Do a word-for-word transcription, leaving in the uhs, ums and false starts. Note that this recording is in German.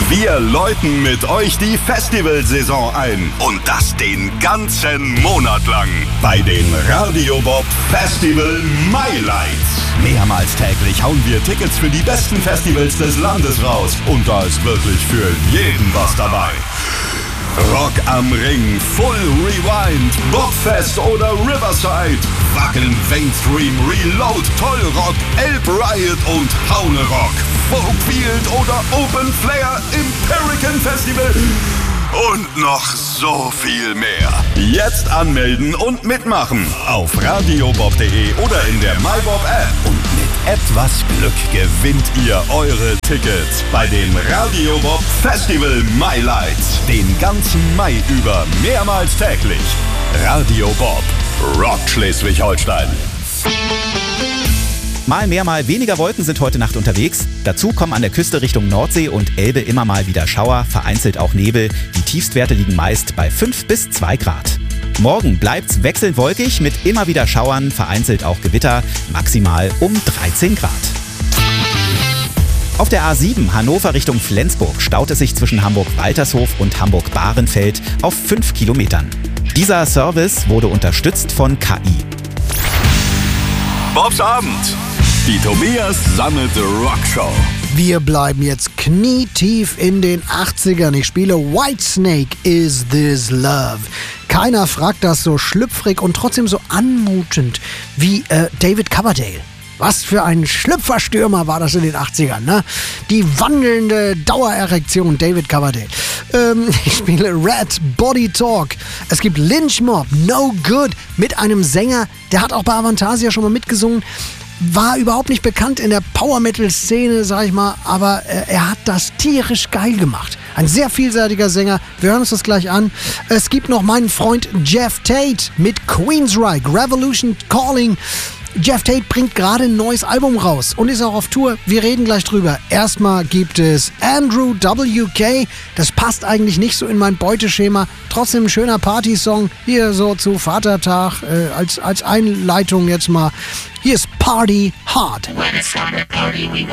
Wir läuten mit euch die Festivalsaison ein. Und das den ganzen Monat lang. Bei den Radio Bob Festival Highlights. Mehrmals täglich hauen wir Tickets für die besten Festivals des Landes raus. Und da ist wirklich für jeden was dabei. Rock am Ring, Full Rewind, Bobfest oder Riverside, Wacken, Mainstream, Reload, Tollrock, Elb Riot und Haune Rock, Folkfield oder Open Flair im Pelican Festival und noch so viel mehr. Jetzt anmelden und mitmachen auf radiobob punkt de oder in der MyBob-App. Und mit etwas Glück gewinnt ihr eure Tickets bei den Radio Bob Festival Highlights. Den ganzen Mai über mehrmals täglich. Radio Bob, Rock Schleswig-Holstein. Mal mehr, mal weniger Wolken sind heute Nacht unterwegs. Dazu kommen an der Küste Richtung Nordsee und Elbe immer mal wieder Schauer, vereinzelt auch Nebel. Die Tiefstwerte liegen meist bei fünf bis zwei Grad. Morgen bleibt's wechselnd wolkig mit immer wieder Schauern, vereinzelt auch Gewitter, maximal um dreizehn Grad. Auf der A sieben Hannover Richtung Flensburg staut es sich zwischen Hamburg-Waltershof und Hamburg-Bahrenfeld auf fünf Kilometern. Dieser Service wurde unterstützt von K I. Bobs Abend. Die Tobias Sammet Rock Show. Wir bleiben jetzt knietief in den achtzigern. Ich spiele Whitesnake, Is This Love? Keiner fragt das so schlüpfrig und trotzdem so anmutend wie äh, David Coverdale. Was für ein Schlüpferstürmer war das in den achtzigern, ne? Die wandelnde Dauererektion David Coverdale. Ähm, ich spiele Red Body Talk. Es gibt Lynch Mob, No Good, mit einem Sänger, der hat auch bei Avantasia schon mal mitgesungen. War überhaupt nicht bekannt in der Power-Metal-Szene, sag ich mal, aber äh, er hat das tierisch geil gemacht. Ein sehr vielseitiger Sänger. Wir hören uns das gleich an. Es gibt noch meinen Freund Jeff Tate mit Queensryche, Revolution Calling. Jeff Tate bringt gerade ein neues Album raus und ist auch auf Tour. Wir reden gleich drüber. Erstmal gibt es Andrew W K. Das passt eigentlich nicht so in mein Beuteschema. Trotzdem ein schöner Partysong. Hier so zu Vatertag äh, als, als Einleitung jetzt mal. Hier ist Party Hard.